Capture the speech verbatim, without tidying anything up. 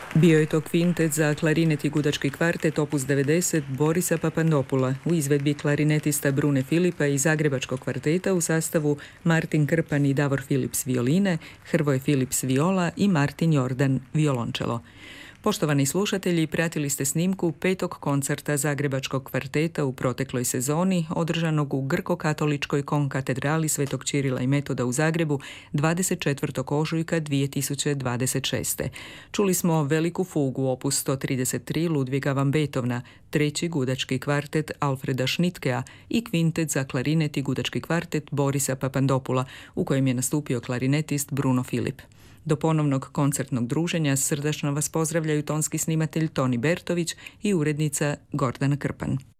Bio je to kvintet za klarinet i gudački kvartet opus devedeset Borisa Papandopula u izvedbi klarinetista Brune Filipa i Zagrebačkog kvarteta u sastavu Martin Krpan i Davor Philips violine, Hrvoje Philips viola i Martin Jordan violončelo. Poštovani slušatelji, pratili ste snimku petog koncerta Zagrebačkog kvarteta u protekloj sezoni, održanog u Grko-katoličkoj konkatedrali Svetog Čirila i Metoda u Zagrebu dvadeset četvrtog ožujka dvije tisuće dvadeset šeste. Čuli smo veliku fugu opus sto trideset tri Ludviga van Beethovna, treći gudački kvartet Alfreda Schnittkea i kvintet za klarinet i gudački kvartet Borisa Papandopula, u kojem je nastupio klarinetist Bruno Filip. Do ponovnog koncertnog druženja srdačno vas pozdravljaju tonski snimatelj Toni Bertović i urednica Gordana Krpan.